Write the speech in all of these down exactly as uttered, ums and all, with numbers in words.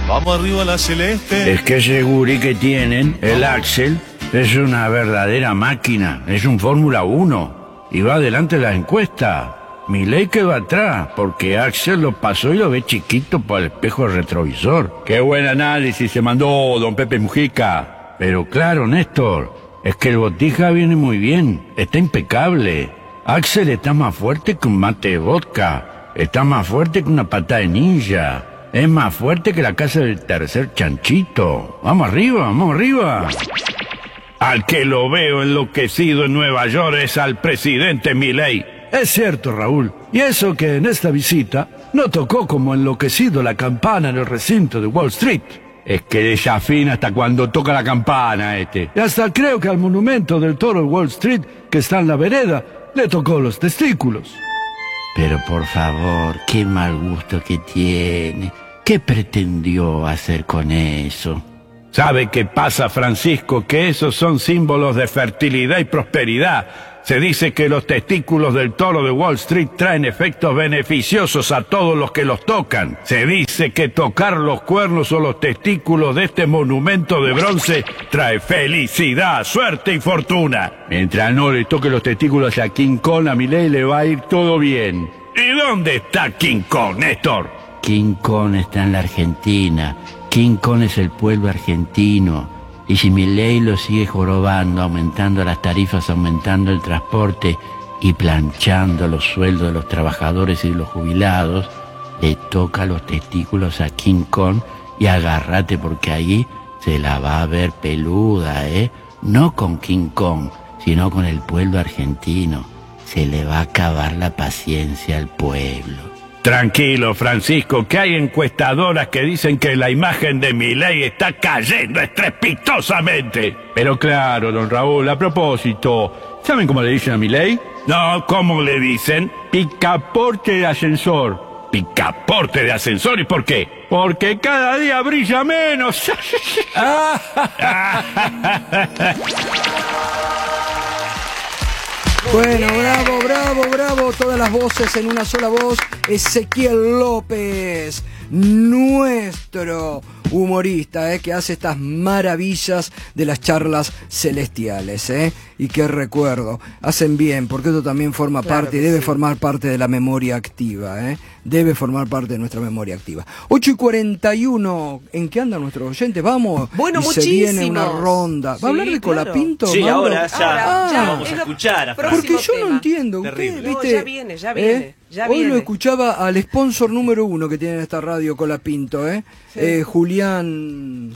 Vamos arriba a la celeste. Es que ese gurí que tienen, el Axel, es una verdadera máquina. Es un Fórmula uno. Y va adelante la encuesta. Milei que va atrás, porque Axel lo pasó y lo ve chiquito por el espejo retrovisor. ¡Qué buen análisis se mandó don Pepe Mujica! Pero claro, Néstor, es que el Botija viene muy bien. Está impecable. Axel está más fuerte que un mate de vodka. Está más fuerte que una patada de ninja. Es más fuerte que la casa del tercer chanchito. Vamos arriba, vamos arriba. Al que lo veo enloquecido en Nueva York es al presidente Milei. Es cierto, Raúl. Y eso que en esta visita no tocó como enloquecido la campana en el recinto de Wall Street. Es que desafina hasta cuando toca la campana este. Y hasta creo que al monumento del toro de Wall Street, que está en la vereda, le tocó los testículos. Pero por favor, qué mal gusto que tiene. ¿Qué pretendió hacer con eso? ¿Sabe qué pasa, Francisco? Que esos son símbolos de fertilidad y prosperidad. Se dice que los testículos del toro de Wall Street traen efectos beneficiosos a todos los que los tocan. Se dice que tocar los cuernos o los testículos de este monumento de bronce trae felicidad, suerte y fortuna. Mientras no le toque los testículos a King Kong, a Milei le va a ir todo bien. ¿Y dónde está King Kong, Néstor? King Kong está en la Argentina. King Kong es el pueblo argentino. Y si Milei lo sigue jorobando, aumentando las tarifas, aumentando el transporte y planchando los sueldos de los trabajadores y de los jubilados, le toca los testículos a King Kong y agárrate porque ahí se la va a ver peluda, ¿eh? No con King Kong, sino con el pueblo argentino. Se le va a acabar la paciencia al pueblo. Tranquilo, Francisco, que hay encuestadoras que dicen que la imagen de Milei está cayendo estrepitosamente. Pero claro, don Raúl, a propósito, ¿saben cómo le dicen a Milei? No, ¿cómo le dicen? Picaporte de ascensor. ¿Picaporte de ascensor? ¿Y por qué? Porque cada día brilla menos. Bueno, bravo, bravo, bravo, todas las voces en una sola voz. Ezequiel López, nuestro humorista, eh, que hace estas maravillas de las charlas celestiales, eh, y qué recuerdo, hacen bien, porque esto también forma Claro parte, que debe sí. formar parte de la memoria activa, eh, debe formar parte de nuestra memoria activa. ocho y cuarenta y uno, ¿en qué anda nuestro oyente? Vamos, Bueno, y se viene una muchísimos. ronda. ¿Va Sí, a hablar de claro. Colapinto, Sí, Mauro? ahora ya, Ahora, ya Ah, vamos a es lo escuchar a Fran. Porque próximo yo no tema. entiendo, Terrible. usted, No, ¿viste? ya viene, ya viene, ya Hoy viene. lo escuchaba al sponsor número uno que tiene esta radio Colapinto, ¿eh? Eh, Julián...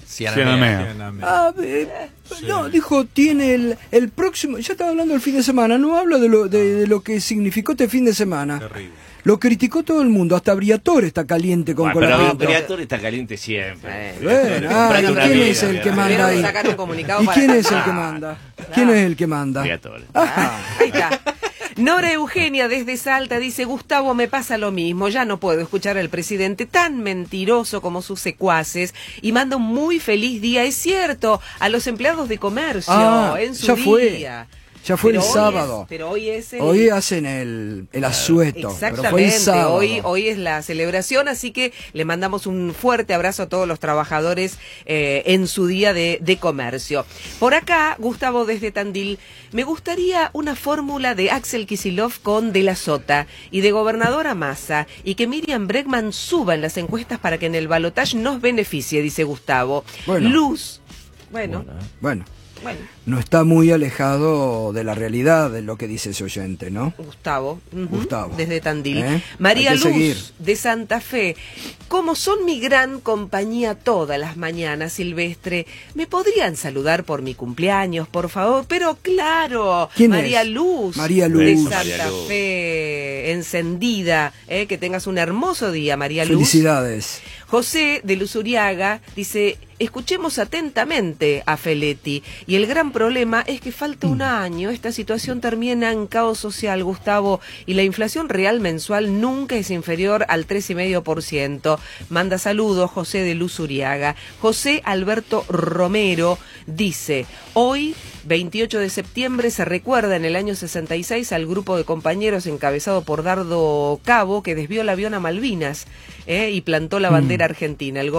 Ah, eh, no, dijo, tiene el, el próximo... Ya estaba hablando el fin de semana, no habla de lo, de, de lo que significó este fin de semana. Terrible. Lo criticó todo el mundo, hasta Briatore está caliente con Bueno, pero Colapinto. Briatore está caliente siempre. Bueno, ah, Comprate ¿y una quién vida, es el que Briatore. manda Tuvieron ahí? que sacar un comunicado ¿Y para- quién es el que manda? ¿Quién es el que manda? Briatore. Ah, Ahí está. Nora Eugenia desde Salta dice: Gustavo, me pasa lo mismo, ya no puedo escuchar al presidente tan mentiroso como sus secuaces, y manda un muy feliz día, es cierto, a los empleados de comercio Ah, en su ya fue. día. Ya fue Pero el hoy sábado. es- pero hoy es el... Hoy hacen el, el asueto, pero fue el Exactamente, sábado. hoy, hoy es la celebración, así que le mandamos un fuerte abrazo a todos los trabajadores eh, en su día de, de comercio. Por acá, Gustavo desde Tandil, me gustaría una fórmula de Axel Kicillof con De la Sota y de gobernadora Massa, y que Miriam Bregman suba en las encuestas para que en el balotaje nos beneficie, dice Gustavo. Bueno. Luz, bueno, Bueno, bueno. no está muy alejado de la realidad de lo que dice ese oyente, ¿no? Gustavo, ujú, Gustavo. desde Tandil. ¿Eh? María Hay que Luz, seguir. de Santa Fe. Como son mi gran compañía todas las mañanas, Silvestre, ¿me podrían saludar por mi cumpleaños, por favor? Pero claro, ¿Quién María es? Luz, María Luz. de María Santa Luz. Fe, encendida. ¿eh? Que tengas un hermoso día, María Luz. Felicidades. José de Luzuriaga dice: escuchemos atentamente a Feletti, y el gran problema es que falta un año, esta situación termina en caos social, Gustavo, y la inflación real mensual nunca es inferior al tres coma cinco por ciento. Manda saludos José de Luzuriaga. José Alberto Romero dice: hoy, veintiocho de septiembre, se recuerda en el año sesenta y seis al grupo de compañeros encabezado por Dardo Cabo, que desvió el avión a Malvinas, ¿eh? y plantó la bandera argentina. El